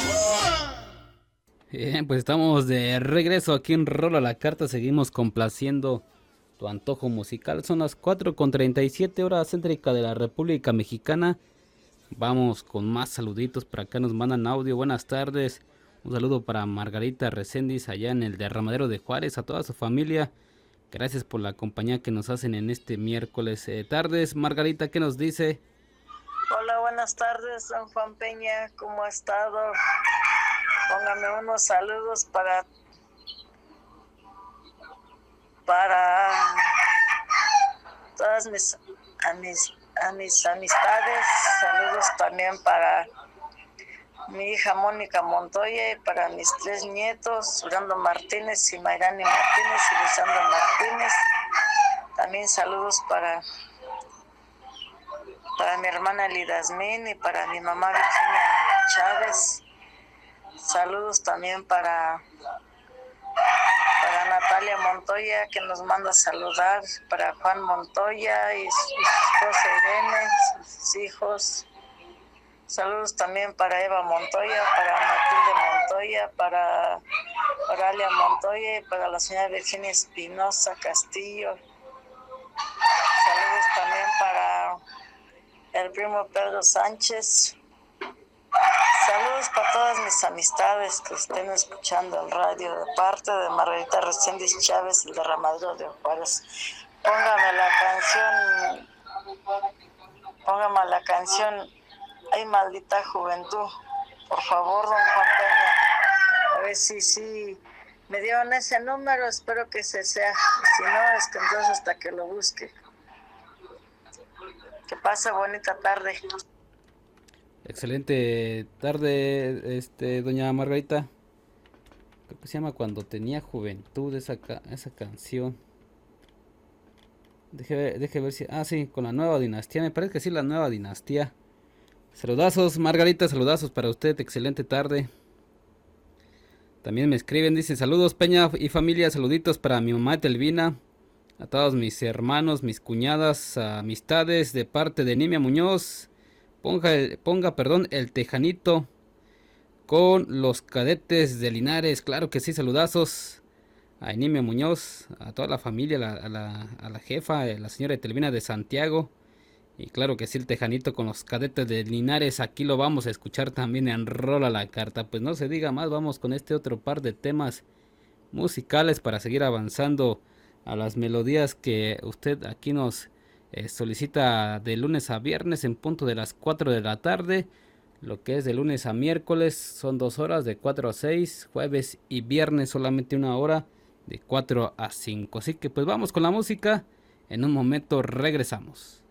Bien, pues estamos de regreso aquí en Rola la Carta. Seguimos complaciendo tu antojo musical. Son las 4:37 hora céntrica de la República Mexicana. Vamos con más saluditos. Por acá nos mandan audio. Buenas tardes. Un saludo para Margarita Recendis allá en el Derramadero de Juárez. A toda su familia. Gracias por la compañía que nos hacen en este miércoles tardes. Margarita, ¿qué nos dice? Hola, buenas tardes, don Juan Peña. ¿Cómo ha estado? Póngame unos saludos para todas mis amistades. Saludos también para mi hija Mónica Montoya y para mis 3 nietos, Orlando Martínez y Mayrani Martínez y Lisandro Martínez. También saludos para mi hermana Lidasmin y para mi mamá Virginia Chávez. Saludos también para Natalia Montoya, que nos manda a saludar, para Juan Montoya y su esposa Irene, sus hijos. Saludos también para Eva Montoya, para Matilde Montoya, para Alia Montoya y para la señora Virginia Espinosa Castillo. Saludos también para el primo Pedro Sánchez. Saludos para todas mis amistades que estén escuchando el radio, de parte de Margarita Recendis Chávez, el Derramadero de Juárez. Póngame la canción Ay Maldita Juventud, por favor, don Juan Peña. A ver si me dieron ese número, espero que ese sea. Si no, es que entonces hasta que lo busque. Que pase bonita tarde. Excelente tarde, doña Margarita. Creo que se llama Cuando tenía juventud esa canción. Deje ver si... Ah, sí, con la nueva dinastía. Me parece que sí, la nueva dinastía. Saludazos, Margarita, saludazos para usted. Excelente tarde. También me escriben, dicen saludos Peña y familia. Saluditos para mi mamá Telvina. A todos mis hermanos, mis cuñadas, amistades de parte de Nimia Muñoz. Ponga el Tejanito con los cadetes de Linares. Claro que sí, saludazos a Nimia Muñoz, a toda la familia, a la jefa, la señora Telvina de Santiago. Y claro que sí, el Tejanito con los cadetes de Linares. Aquí lo vamos a escuchar también en Rola la Carta. Pues no se diga más, vamos con este otro par de temas musicales para seguir avanzando a las melodías que usted aquí nos solicita de lunes a viernes en punto de las 4 de la tarde. Lo que es de lunes a miércoles son 2 horas de 4 a 6. Jueves y viernes solamente 1 hora de 4 a 5. Así que pues vamos con la música. En un momento regresamos.